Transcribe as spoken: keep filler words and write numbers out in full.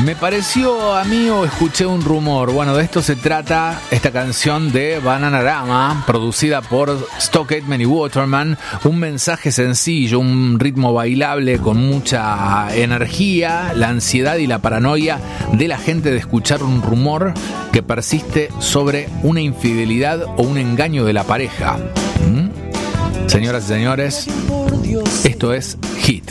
Me pareció a mí o escuché un rumor. Bueno, de esto se trata esta canción de Bananarama, producida por Stock Aitken y Waterman. Un mensaje sencillo, un ritmo bailable con mucha energía, la ansiedad y la paranoia de la gente de escuchar un rumor que persiste sobre una infidelidad o un engaño de la pareja. ¿Mm? Señoras y señores, esto es Hit.